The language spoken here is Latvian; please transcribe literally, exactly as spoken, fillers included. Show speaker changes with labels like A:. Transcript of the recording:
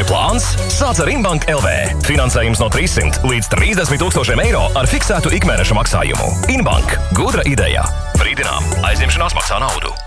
A: Ir plāns? Sāc ar Inbank L V. Finansējums no trīssimt līdz trīsdesmit tūkstošiem eiro ar fiksētu ikmēneša maksājumu. Inbank. Gudra ideja. Brīdinām. Aizņemšanās maksā naudu.